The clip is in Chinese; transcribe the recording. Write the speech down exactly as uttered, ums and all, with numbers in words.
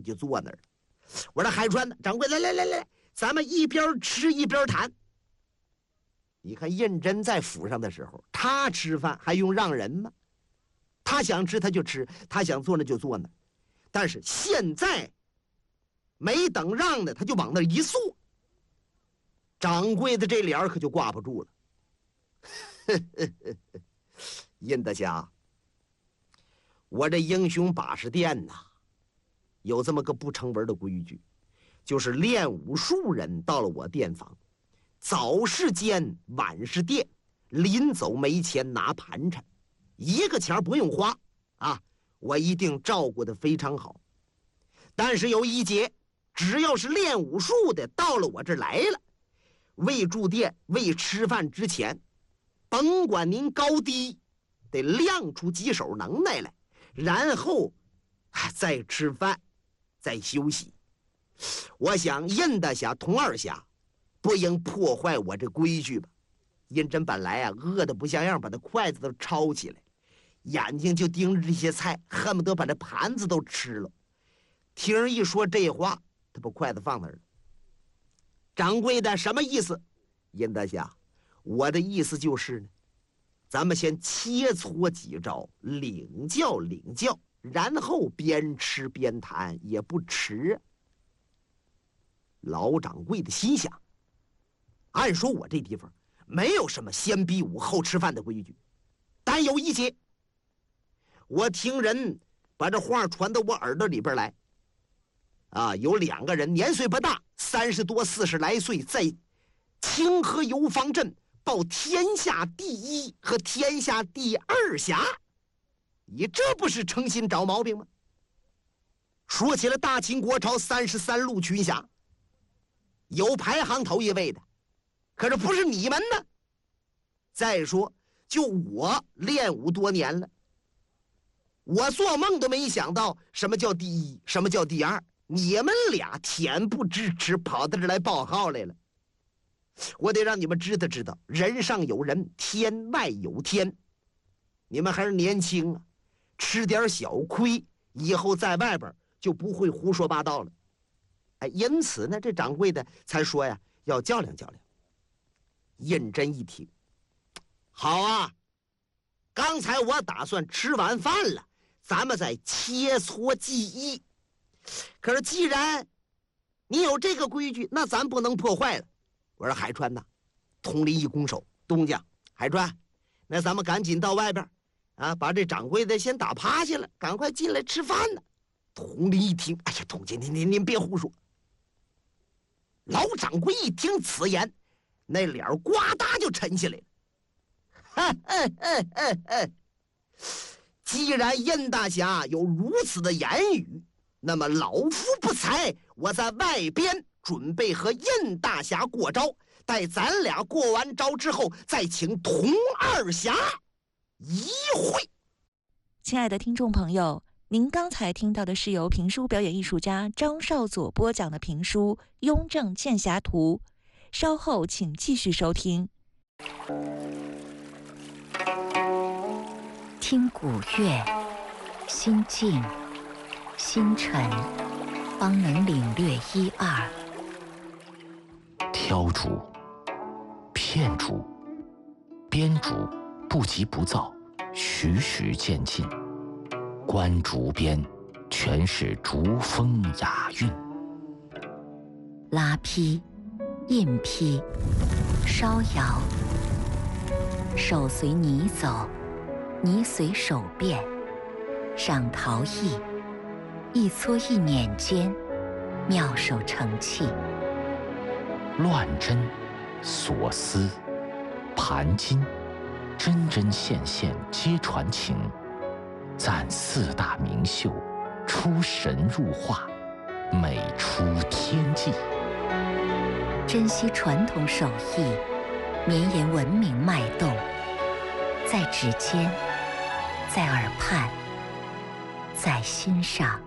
就坐那儿。我说海川呢，掌柜来来来来，咱们一边吃一边谈。你看胤禛在府上的时候，他吃饭还用让人吗？他想吃他就吃，他想坐那就坐那。但是现在没等让呢，他就往那一坐，掌柜的这脸可就挂不住了。殷大侠，我这英雄把式店呐，有这么个不成文的规矩，就是练武术人到了我店房，早是尖，晚是店，临走没钱拿盘缠，一个钱不用花啊，我一定照顾得非常好。但是有一节，只要是练武术的到了我这儿来了，未住店未吃饭之前，甭管您高低，得亮出几手能耐来，然后再吃饭再休息。我想殷大侠童二侠不应破坏我这规矩吧。殷真本来啊饿得不像样，把那筷子都抄起来，眼睛就盯着这些菜，恨不得把这盘子都吃了。听人一说这话，他把筷子放那儿了。掌柜的什么意思？殷大侠，我的意思就是呢，咱们先切磋几招，领教领教，然后边吃边谈也不迟啊。老掌柜的心想，按说我这地方没有什么先比武后吃饭的规矩，但有一节，我听人把这话传到我耳朵里边来。啊，有两个人年岁不大，三十多四十来岁，在清河游方镇报天下第一和天下第二侠，你这不是诚心找毛病吗？说起了大清国朝三十三路群侠，有排行头一位的，可是不是你们呢？再说，就我练武多年了，我做梦都没想到什么叫第一，什么叫第二。你们俩恬不知耻，跑到这来报号来了。我得让你们知道知道，人上有人，天外有天。你们还是年轻啊，吃点小亏，以后在外边就不会胡说八道了。哎，因此呢，这掌柜的才说呀，要较量较量。胤禛一听，好啊，刚才我打算吃完饭了，咱们再切磋技艺。可是既然你有这个规矩，那咱不能破坏了。我说海川呐，佟林一拱手，东家海川，那咱们赶紧到外边啊，把这掌柜的先打趴下了，赶快进来吃饭呢。佟林一听，哎呀，佟姐，您您您别胡说。老掌柜一听此言，那脸呱嗒就沉下来了。嘿嘿嘿嘿嘿，既然殷大侠有如此的言语，那么老夫不才，我在外边准备和殷大侠过招，待咱俩过完招之后，再请童二侠一会。 亲爱的听众朋友，您刚才听到的是由评书表演艺术家张少佐播讲的评书《雍正剑侠图》，稍后请继续收听。 听古乐，心静心沉，方能领略一二。 挑竹、片竹、编竹不急不躁，徐徐渐进。观竹边，全是竹风雅韵。 拉坯、印坯、烧窑，手随泥走，泥随手变，赏陶艺。一撮一捻间，妙手成器。 乱针、锁丝、盘金，针针线线皆传情。赞四大名秀，出神入化，美出天际。 珍惜传统手艺，绵延文明脉动，在指尖，在耳畔，在心上。